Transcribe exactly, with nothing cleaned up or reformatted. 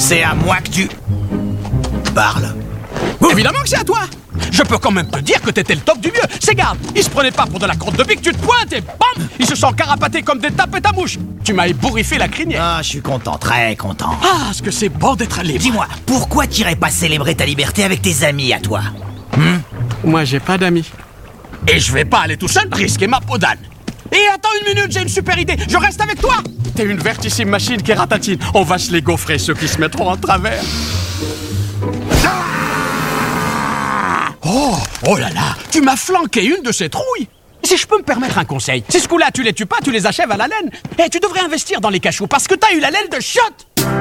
C'est à moi que tu... parles. Évidemment que c'est à toi. Je peux quand même te dire que t'étais le top du mieux. C'est garde, il se prenait pas pour de la crotte de bique, tu te pointes et bam, il se sent carapaté comme des tapettes à mouche. Tu m'as ébouriffé la crinière. Ah, je suis content, très content. Ah, ce que c'est bon d'être libre. Dis-moi, pourquoi t'irais pas célébrer ta liberté avec tes amis à toi? hmm Moi, j'ai pas d'amis. Et je vais pas aller tout seul risquer ma peau d'âne. Et attends une minute, j'ai une super idée. Je reste avec toi. T'es une vertissime machine qui ratatine. On va se les gaufrer, ceux qui se mettront en travers. Oh, oh là là, tu m'as flanqué une de ces trouilles. Si je peux me permettre un conseil, si ce coup-là tu les tues pas, tu les achèves à la laine. Et tu devrais investir dans les cachous parce que t'as eu la laine de chiotte.